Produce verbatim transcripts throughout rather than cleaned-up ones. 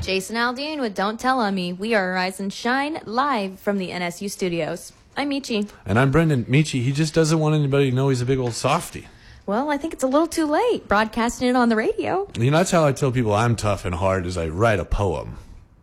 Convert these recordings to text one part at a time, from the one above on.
Jason Aldean with Don't Tell on Me. We are Rise and Shine live from the N S U studios. I'm Michi. And I'm Brendan. Michi, he just doesn't want anybody to know he's a big old softy. Well, I think it's a little too late broadcasting it on the radio. You know, that's how I tell people I'm tough and hard, is I write a poem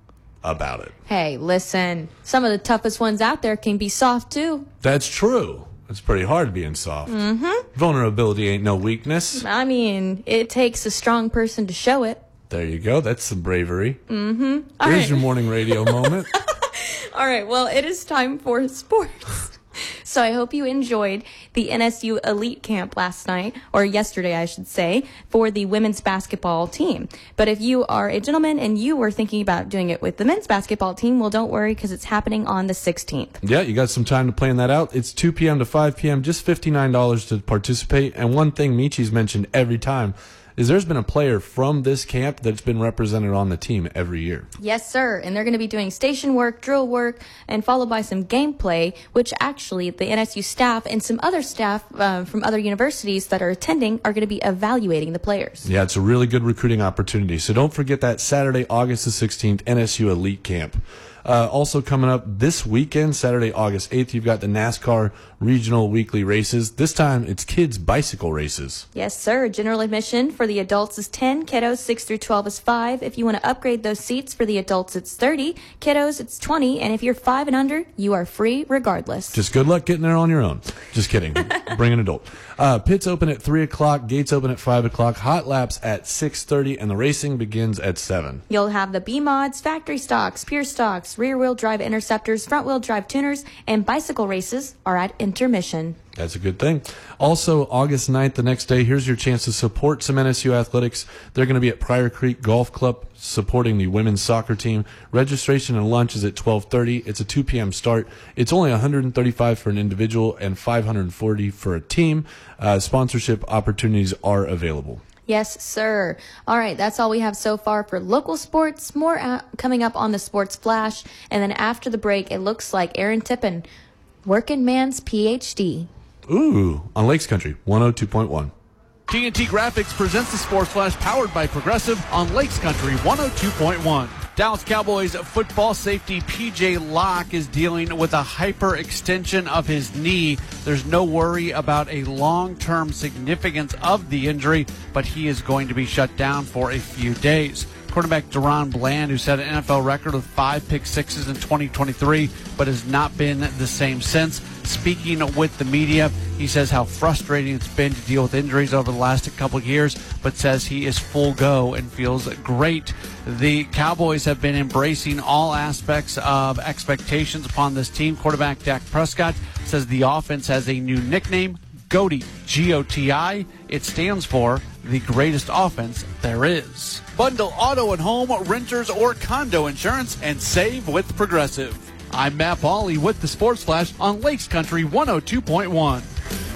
about it. Hey, listen, some of the toughest ones out there can be soft too. That's true. It's pretty hard being soft. Mm-hmm. Vulnerability ain't no weakness. I mean, it takes a strong person to show it. There you go. That's some bravery. Mm-hmm. All Here's right. your morning radio moment. All right, well, it is time for sports. So I hope you enjoyed the N S U Elite Camp last night, or yesterday, I should say, for the women's basketball team. But if you are a gentleman and you were thinking about doing it with the men's basketball team, well, don't worry, because it's happening on the sixteenth. Yeah, you got some time to plan that out. It's two p.m. to five p.m., just fifty-nine dollars to participate. And one thing Michi's mentioned every time is there's been a player from this camp that's been represented on the team every year. Yes, sir. And they're going to be doing station work, drill work, and followed by some gameplay, which actually the N S U staff and some other staff uh, from other universities that are attending are going to be evaluating the players. Yeah, it's a really good recruiting opportunity. So don't forget that Saturday, August the sixteenth, N S U Elite Camp. Uh, also coming up this weekend, Saturday, August eighth, you've got the NASCAR Regional Weekly Races. This time, it's kids' bicycle races. Yes, sir. General admission for the adults is ten, kiddos six through twelve is five. If you want to upgrade those seats for the adults, it's thirty, kiddos, it's twenty, and if you're five and under, you are free regardless. Just good luck getting there on your own. Just kidding. Bring an adult. Uh, pits open at three o'clock, gates open at five o'clock, hot laps at six thirty, and the racing begins at seven. You'll have the B-mods, factory stocks, pure stocks, rear-wheel drive interceptors, front-wheel drive tuners, and bicycle races are at intermission. That's a good thing. Also, August ninth, the next day, here's your chance to support some N S U athletics. They're going to be at Pryor Creek Golf Club supporting the women's soccer team. Registration and lunch is at twelve thirty. It's a two p.m. start. It's only one hundred thirty-five dollars for an individual and five hundred forty dollars for a team. Uh, sponsorship opportunities are available. Yes, sir. All right, that's all we have so far for local sports. More uh, coming up on the Sports Flash. And then after the break, it looks like Aaron Tippin, Working Man's P H D. Ooh, on Lakes Country, one oh two point one. T N T Graphics presents the Sports Flash powered by Progressive on Lakes Country one oh two point one. Dallas Cowboys football safety P J Locke is dealing with a hyperextension of his knee. There's no worry about a long-term significance of the injury, but he is going to be shut down for a few days. Quarterback Deron Bland, who set an N F L record with five pick sixes in twenty twenty-three, but has not been the same since. Speaking with the media, he says how frustrating it's been to deal with injuries over the last couple of years, but says he is full go and feels great. The Cowboys have been embracing all aspects of expectations upon this team. Quarterback Dak Prescott says the offense has a new nickname, GOTI, G O T I. It stands for the greatest offense there is. Bundle auto and home, renters, or condo insurance and save with Progressive. I'm Matt Pauley with the Sports Flash on Lakes Country one oh two point one.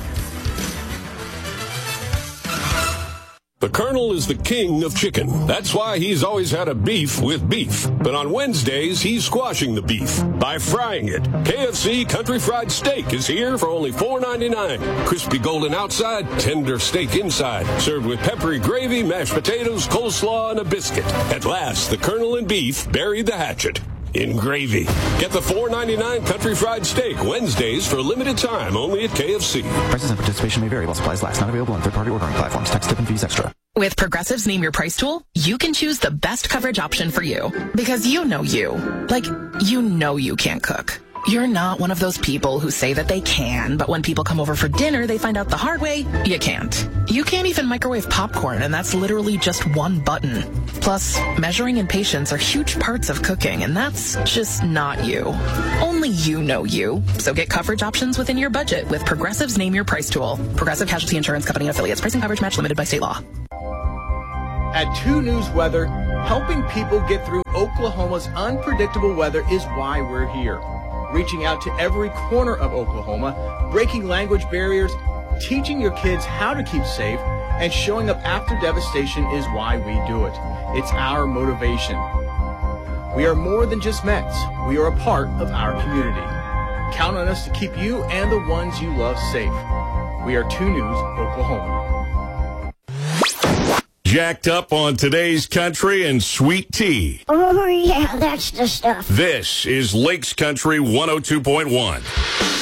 The Colonel is the king of chicken. That's why he's always had a beef with beef. But on Wednesdays, he's squashing the beef by frying it. K F C Country Fried Steak is here for only four ninety-nine. Crispy golden outside, tender steak inside. Served with peppery gravy, mashed potatoes, coleslaw, and a biscuit. At last, the Colonel and beef buried the hatchet in gravy. Get the four ninety-nine Country Fried Steak Wednesdays for a limited time only at K F C. Prices and participation may vary while supplies last. Not available on third-party ordering platforms. Tax, tip, and fees extra. With Progressive's Name Your Price tool, you can choose the best coverage option for you. Because you know you. Like, you know you can't cook. You're not one of those people who say that they can, but when people come over for dinner, they find out the hard way, you can't. You can't even microwave popcorn, and that's literally just one button. Plus, measuring and patience are huge parts of cooking, and that's just not you. Only you know you. So get coverage options within your budget with Progressive's Name Your Price tool. Progressive Casualty Insurance Company and affiliates. Pricing coverage match limited by state law. At two News Weather, helping people get through Oklahoma's unpredictable weather is why we're here. Reaching out to every corner of Oklahoma, breaking language barriers, teaching your kids how to keep safe, and showing up after devastation is why we do it. It's our motivation. We are more than just Mets. We are a part of our community. Count on us to keep you and the ones you love safe. We are two News Oklahoma. jacked up on today's country and sweet tea. Oh, yeah, that's the stuff. This is Lakes Country one oh two point one.